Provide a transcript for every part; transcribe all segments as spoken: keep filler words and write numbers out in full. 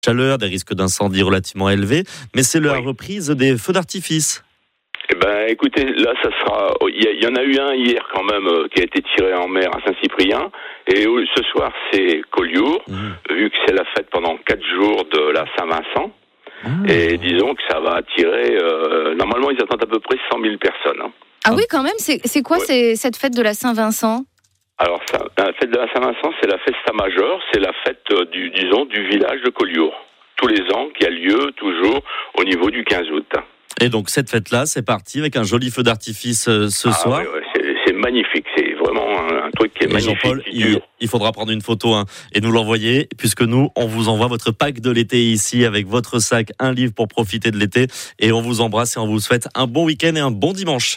Chaleur, des risques d'incendie relativement élevés, mais c'est la oui. reprise des feux d'artifice. Eh ben, écoutez, là, ça sera. Il y, y en a eu un hier quand même euh, qui a été tiré en mer à Saint-Cyprien, et euh, ce soir c'est Collioure, mmh. vu que c'est la fête pendant quatre jours de la Saint-Vincent. Mmh. Et disons que ça va attirer. Euh, normalement, ils attendent à peu près cent mille personnes. Hein. Ah oui, quand même. C'est, c'est quoi ouais. c'est, cette fête de la Saint-Vincent ? Alors, ça, la fête de la Saint-Vincent, c'est la Festa Major, c'est la fête du, disons, du village de Collioure, tous les ans, qui a lieu toujours au niveau du quinze août. Et donc cette fête-là, c'est parti avec un joli feu d'artifice euh, ce ah, soir. Oui, oui, c'est, c'est magnifique, c'est vraiment un, un truc qui est et magnifique. Jean-Paul, il, il faudra prendre une photo hein, et nous l'envoyer, puisque nous, on vous envoie votre pack de l'été ici avec votre sac, un livre pour profiter de l'été, et on vous embrasse et on vous souhaite un bon week-end et un bon dimanche.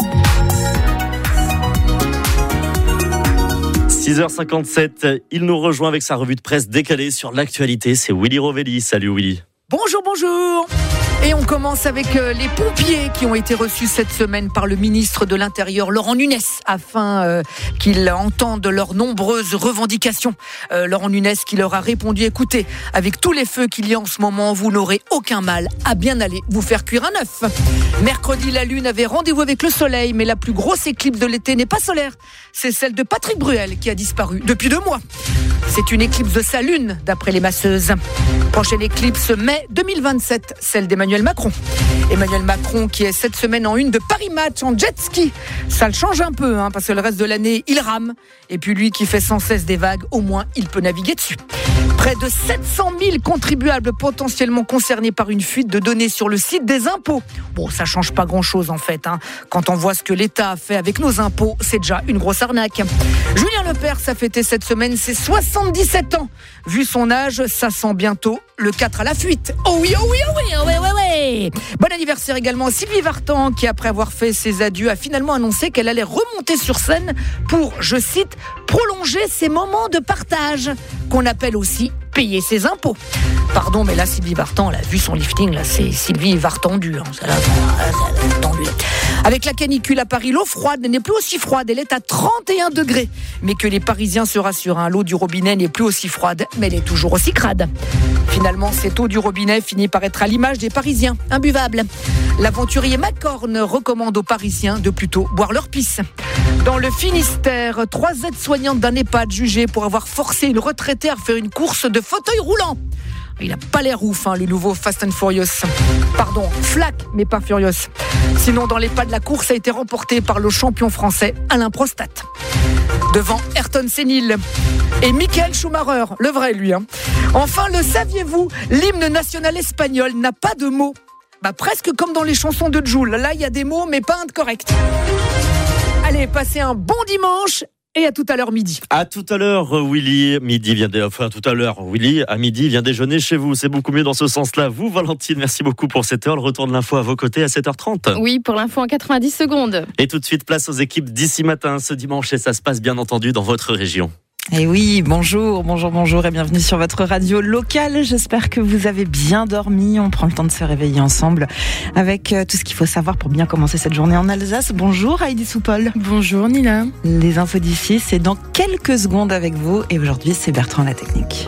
six heures cinquante-sept, il nous rejoint avec sa revue de presse décalée sur l'actualité. C'est Willy Rovelli. Salut Willy. Bonjour, bonjour. Et on commence avec les pompiers qui ont été reçus cette semaine par le ministre de l'Intérieur, Laurent Nunez, afin euh, qu'ils entendent leurs nombreuses revendications. Euh, Laurent Nunez qui leur a répondu, écoutez, avec tous les feux qu'il y a en ce moment, vous n'aurez aucun mal à bien aller vous faire cuire un œuf. Mercredi, la Lune avait rendez-vous avec le Soleil, mais la plus grosse éclipse de l'été n'est pas solaire. C'est celle de Patrick Bruel qui a disparu depuis deux mois. C'est une éclipse de sa Lune, d'après les masseuses. Prochaine éclipse, mai deux mille vingt-sept, celle d'Emmanuel Macron. Emmanuel Macron qui est cette semaine en une de Paris Match en jet ski. Ça le change un peu, hein, parce que le reste de l'année, il rame. Et puis lui qui fait sans cesse des vagues, au moins il peut naviguer dessus. Près de sept cent mille contribuables potentiellement concernés par une fuite de données sur le site des impôts. Bon, ça change pas grand-chose en fait. Hein. Quand on voit ce que l'État a fait avec nos impôts, c'est déjà une grosse arnaque. Julien Lepers a fêté cette semaine ses soixante-dix-sept ans. Vu son âge, ça sent bientôt le quatre à la fuite. Oh oui, oh oui, oh oui, oh oui, oui, oui. Bon anniversaire également à Sylvie Vartan qui, après avoir fait ses adieux, a finalement annoncé qu'elle allait remonter sur scène pour, je cite, prolonger ses moments de partage, qu'on appelle aussi payer ses impôts. Pardon, mais là, Sylvie Vartan, elle a vu son lifting, là, c'est Sylvie Vartendu. Hein, ça, là, tendu. Avec la canicule à Paris, l'eau froide n'est plus aussi froide, elle est à trente et un degrés. Mais que les Parisiens se rassurent, hein, l'eau du robinet n'est plus aussi froide, mais elle est toujours aussi crade. Finalement, cette eau du robinet finit par être à l'image des Parisiens, imbuvable. L'aventurier Macorne recommande aux Parisiens de plutôt boire leur pisse. Dans le Finistère, trois aides-soignantes d'un EHPAD jugées pour avoir forcé une retraitée à faire une course de fauteuil roulant. Il n'a pas l'air ouf, hein, le nouveau Fast and Furious. Pardon, Flac, mais pas Furious. Sinon, dans l'EHPAD, la course a été remportée par le champion français Alain Prostat. Devant Ayrton Senil et Michael Schumacher, le vrai lui. Hein. Enfin, le saviez-vous, l'hymne national espagnol n'a pas de mots. Bah, presque comme dans les chansons de Jul. Là, il y a des mots, mais pas un de correct. Allez, passez un bon dimanche. Et à tout à l'heure midi. À tout à l'heure, Willy. Midi vient dé... enfin, tout à l'heure, Willy. À midi, vient déjeuner chez vous. C'est beaucoup mieux dans ce sens-là. Vous, Valentine, merci beaucoup pour cette heure. Le retour de l'info à vos côtés à sept heures trente. Oui, pour l'info en quatre-vingt-dix secondes. Et tout de suite, place aux équipes d'ici matin, ce dimanche. Et ça se passe bien entendu dans votre région. Et oui, bonjour, bonjour, bonjour et bienvenue sur votre radio locale. J'espère que vous avez bien dormi. On prend le temps de se réveiller ensemble avec tout ce qu'il faut savoir pour bien commencer cette journée en Alsace. Bonjour Heidi Soupol. Bonjour Nina. Les infos d'ici, c'est dans quelques secondes avec vous. Et aujourd'hui, c'est Bertrand la technique.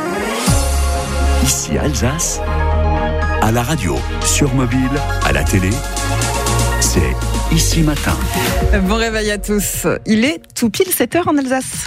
Ici Alsace, à la radio, sur mobile, à la télé, c'est Ici Matin. Bon réveil à tous. Il est tout pile sept heures en Alsace.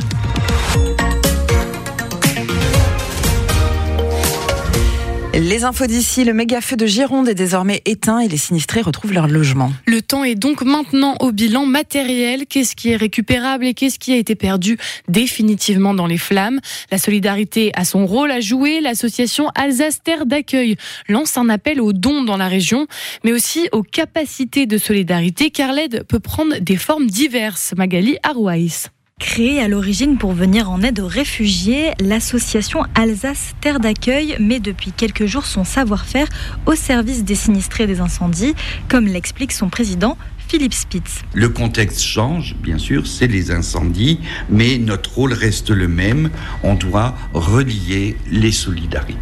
Les infos d'ici, le méga feu de Gironde est désormais éteint et les sinistrés retrouvent leur logement. Le temps est donc maintenant au bilan matériel. Qu'est-ce qui est récupérable et qu'est-ce qui a été perdu définitivement dans les flammes? La solidarité a son rôle à jouer. L'association Alsace Terre d'Accueil lance un appel aux dons dans la région, mais aussi aux capacités de solidarité, car l'aide peut prendre des formes diverses. Magali Arouaïs. Créée à l'origine pour venir en aide aux réfugiés, l'association Alsace Terre d'Accueil met depuis quelques jours son savoir-faire au service des sinistrés des incendies, comme l'explique son président Philippe Spitz. Le contexte change, bien sûr, c'est les incendies, mais notre rôle reste le même. On doit relier les solidarités.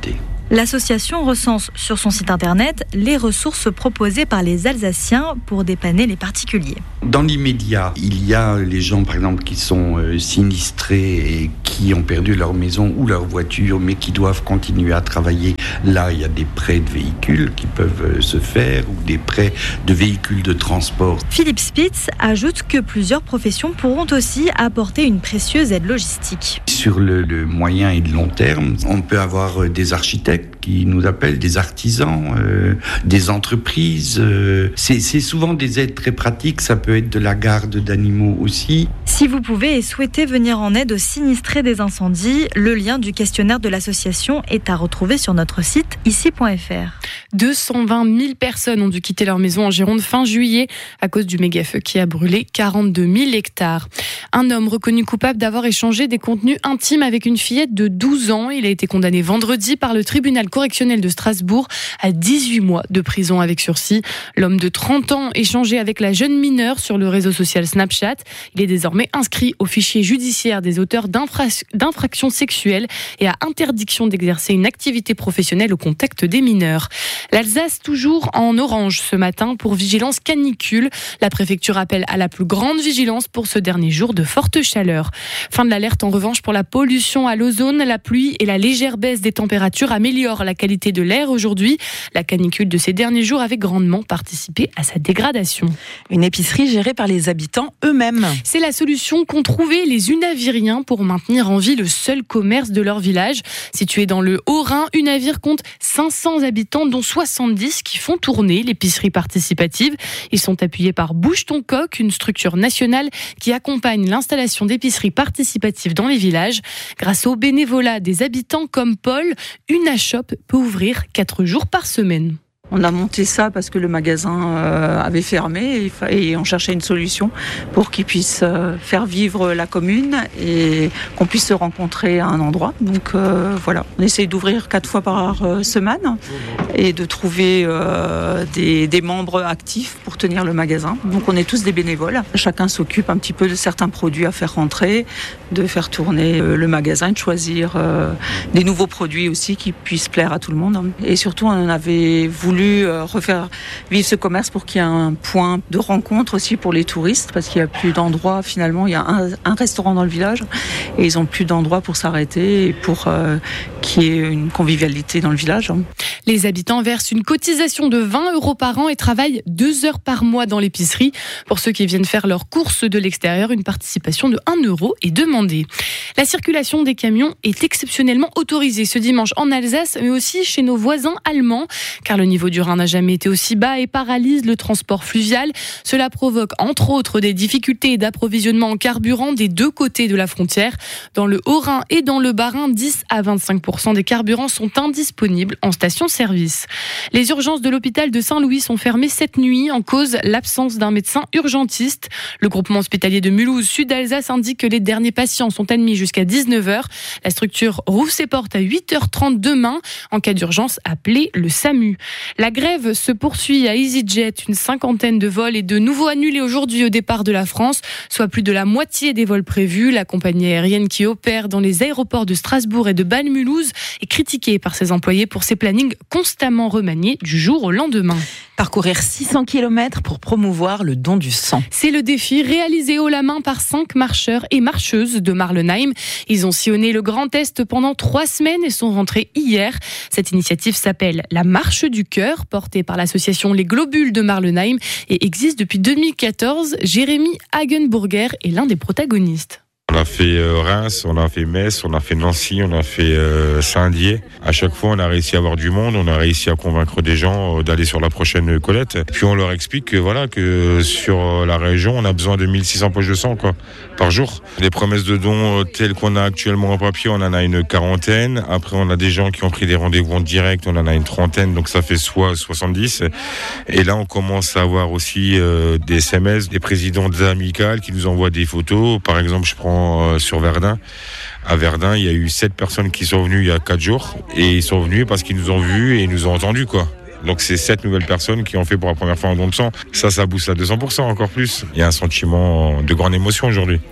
L'association recense sur son site internet les ressources proposées par les Alsaciens pour dépanner les particuliers. Dans l'immédiat, il y a les gens par exemple qui sont euh, sinistrés et qui ont perdu leur maison ou leur voiture mais qui doivent continuer à travailler. Là, il y a des prêts de véhicules qui peuvent euh, se faire ou des prêts de véhicules de transport. Philippe Spitz ajoute que plusieurs professions pourront aussi apporter une précieuse aide logistique. Sur le, le moyen et le long terme, on peut avoir euh, des architectes qui nous appellent, des artisans, euh, des entreprises. Euh, c'est, c'est souvent des aides très pratiques, ça peut être de la garde d'animaux aussi. Si vous pouvez et souhaitez venir en aide aux sinistrés des incendies, le lien du questionnaire de l'association est à retrouver sur notre site ici point f r. deux cent vingt mille personnes ont dû quitter leur maison en Gironde fin juillet à cause du méga-feu qui a brûlé quarante-deux mille hectares. Un homme reconnu coupable d'avoir échangé des contenus intimes avec une fillette de douze ans. Il a été condamné vendredi par le tribunal correctionnel de Strasbourg à dix-huit mois de prison avec sursis. L'homme de trente ans échangeait avec la jeune mineure sur le réseau social Snapchat. Il est désormais inscrit au fichier judiciaire des auteurs d'infra- d'infractions sexuelles et à interdiction d'exercer une activité professionnelle au contact des mineurs. L'Alsace toujours en orange ce matin pour vigilance canicule. La préfecture appelle à la plus grande vigilance pour ce dernier jour de forte chaleur. Fin de l'alerte en revanche pour la pollution à l'ozone. La pluie et la légère baisse des températures améliorent la qualité de l'air aujourd'hui. La canicule de ces derniers jours avait grandement participé à sa dégradation. Une épicerie gérée par les habitants eux-mêmes. C'est la solution qu'ont trouvé les Unaviriens pour maintenir en vie le seul commerce de leur village. Situé dans le Haut-Rhin, Unavir compte cinq cents habitants, dont soixante-dix qui font tourner l'épicerie participative. Ils sont appuyés par Bouge ton coq, une structure nationale qui accompagne l'installation d'épiceries participatives dans les villages. Grâce au bénévolat des habitants comme Paul, Unashop peut ouvrir quatre jours par semaine. On a monté ça parce que le magasin euh, avait fermé et, et on cherchait une solution pour qu'il puisse euh, faire vivre la commune et qu'on puisse se rencontrer à un endroit. Donc euh, voilà, on essaye d'ouvrir quatre fois par euh, semaine et de trouver euh, des, des membres actifs pour tenir le magasin. Donc on est tous des bénévoles. Chacun s'occupe un petit peu de certains produits à faire rentrer, de faire tourner euh, le magasin, de choisir euh, des nouveaux produits aussi qui puissent plaire à tout le monde. Et surtout, on en avait voulu refaire vivre ce commerce pour qu'il y ait un point de rencontre aussi pour les touristes, parce qu'il n'y a plus d'endroits. Finalement, il y a un, un restaurant dans le village et ils n'ont plus d'endroits pour s'arrêter et pour euh, qu'il y ait une convivialité dans le village. Les habitants versent une cotisation de vingt euros par an et travaillent deux heures par mois dans l'épicerie. Pour ceux qui viennent faire leurs courses de l'extérieur, une participation de un euro est demandée. La circulation des camions est exceptionnellement autorisée ce dimanche en Alsace, mais aussi chez nos voisins allemands, car le niveau du Rhin n'a jamais été aussi bas et paralyse le transport fluvial. Cela provoque entre autres des difficultés d'approvisionnement en carburant des deux côtés de la frontière. Dans le Haut-Rhin et dans le Bas-Rhin, dix à vingt-cinq pour cent des carburants sont indisponibles en station-service. Les urgences de l'hôpital de Saint-Louis sont fermées cette nuit en cause l'absence d'un médecin urgentiste. Le groupement hospitalier de Mulhouse Sud-Alsace indique que les derniers patients sont admis jusqu'à dix-neuf heures. La structure rouvre ses portes à huit heures trente demain. En cas d'urgence, appelez le SAMU. La grève se poursuit à EasyJet. Une cinquantaine de vols est de nouveau annulée aujourd'hui au départ de la France, soit plus de la moitié des vols prévus. La compagnie aérienne qui opère dans les aéroports de Strasbourg et de Bâle-Mulhouse est critiquée par ses employés pour ses plannings constamment remaniés du jour au lendemain. Parcourir six cents kilomètres pour promouvoir le don du sang. C'est le défi réalisé haut la main par cinq marcheurs et marcheuses de Marlenheim. Ils ont sillonné le Grand Est pendant trois semaines et sont rentrés hier. Cette initiative s'appelle la Marche du Cœur, portée par l'association Les Globules de Marlenheim et existe depuis deux mille quatorze. Jérémy Hagenburger est l'un des protagonistes. On a fait euh, Reims, on a fait Metz, on a fait Nancy, on a fait euh, Saint-Dié. À chaque fois, on a réussi à avoir du monde, on a réussi à convaincre des gens euh, d'aller sur la prochaine collecte. Puis on leur explique que voilà que sur la région, on a besoin de mille six cents poches de sang quoi par jour. Les promesses de dons euh, telles qu'on a actuellement en papier, on en a une quarantaine. Après, on a des gens qui ont pris des rendez-vous en direct, on en a une trentaine, donc ça fait soit soixante-dix. Et là, on commence à avoir aussi euh, des S M S, des présidents d'amicales qui nous envoient des photos. Par exemple, je prends sur Verdun. À Verdun, il y a eu sept personnes qui sont venues il y a quatre jours et ils sont venus parce qu'ils nous ont vus et ils nous ont entendus quoi. Donc c'est sept nouvelles personnes qui ont fait pour la première fois un don de sang. Ça, ça booste à deux cents pour cent encore plus. Il y a un sentiment de grande émotion aujourd'hui.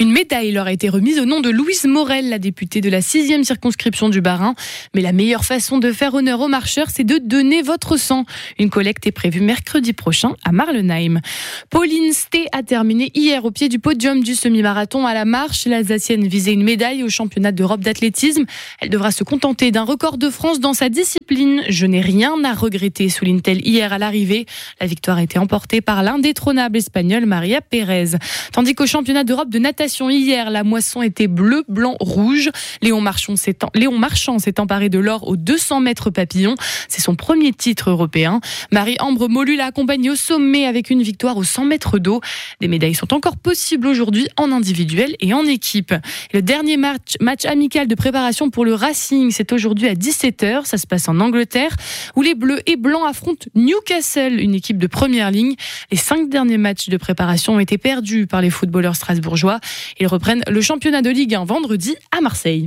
Une médaille leur a été remise au nom de Louise Morel, la députée de la sixième circonscription du Bas-Rhin. Mais la meilleure façon de faire honneur aux marcheurs, c'est de donner votre sang. Une collecte est prévue mercredi prochain à Marlenheim. Pauline Sté a terminé hier au pied du podium du semi-marathon à la marche. L'Alsacienne visait une médaille au championnat d'Europe d'athlétisme. Elle devra se contenter d'un record de France dans sa discipline. Je n'ai rien à regretter, souligne-t-elle hier à l'arrivée. La victoire a été emportée par l'indétrônable espagnole Maria Pérez. Tandis qu'au championnat d'Europe de natation hier, la moisson était bleu, blanc, rouge. Léon Marchand s'est, Léon Marchand s'est emparé de l'or aux deux cents mètres papillon. C'est son premier titre européen. Marie-Ambre Molu l'a accompagnée au sommet avec une victoire aux cent mètres d'eau. Des médailles sont encore possibles aujourd'hui en individuel et en équipe. Le dernier match, match amical de préparation pour le Racing, c'est aujourd'hui à dix-sept heures. Ça se passe en Angleterre, où les Bleus et Blancs affrontent Newcastle, une équipe de première ligne. Les cinq derniers matchs de préparation ont été perdus par les footballeurs strasbourgeois. Ils reprennent le championnat de Ligue un vendredi à Marseille.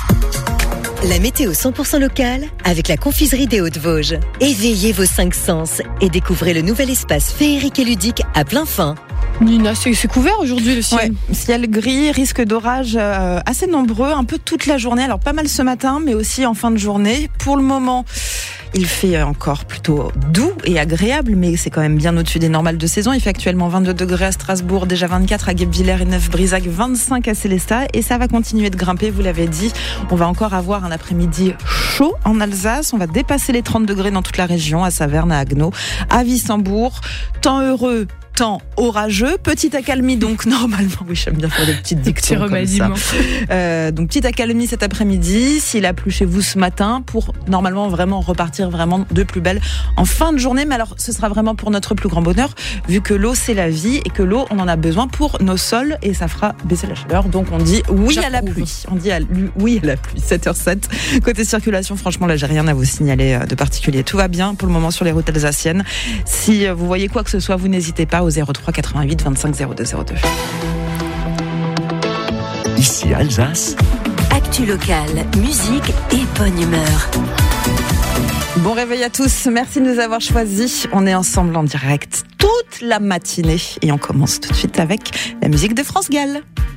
La météo cent pour cent locale avec la confiserie des Hauts-de-Vosges. Éveillez vos cinq sens et découvrez le nouvel espace féerique et ludique à plein fin. Nina, c'est, c'est couvert aujourd'hui le ciel. Ouais, ciel gris, risque d'orage euh, assez nombreux, un peu toute la journée. Alors pas mal ce matin, mais aussi en fin de journée. Pour le moment, il fait encore plutôt doux et agréable, mais c'est quand même bien au-dessus des normales de saison. Il fait actuellement vingt-deux degrés à Strasbourg, déjà vingt-quatre à Guebwiller et Neuf-Brisac, vingt-cinq à Célestat. Et ça va continuer de grimper, vous l'avez dit. On va encore avoir un après-midi chaud en Alsace. On va dépasser les trente degrés dans toute la région, à Saverne, à Haguenau, à Wissembourg. Temps heureux, temps orageux, petite accalmie donc normalement, oui j'aime bien faire des petites dictons comme ça. Euh, donc petite accalmie cet après-midi, s'il a plu chez vous ce matin, pour normalement vraiment repartir vraiment de plus belle en fin de journée, mais alors ce sera vraiment pour notre plus grand bonheur, vu que l'eau c'est la vie et que l'eau on en a besoin pour nos sols et ça fera baisser la chaleur, donc on dit oui J'approuve. à la pluie, on dit à, oui à la pluie, sept heures zéro sept. Côté circulation, franchement là j'ai rien à vous signaler de particulier, tout va bien pour le moment sur les routes alsaciennes. Si vous voyez quoi que ce soit, vous n'hésitez pas au zéro trois quatre-vingt-huit vingt-cinq zéro deux zéro deux. Ici Alsace. Actu locale, musique et bonne humeur. Bon réveil à tous, merci de nous avoir choisis. On est ensemble en direct toute la matinée et on commence tout de suite avec la musique de France Gall.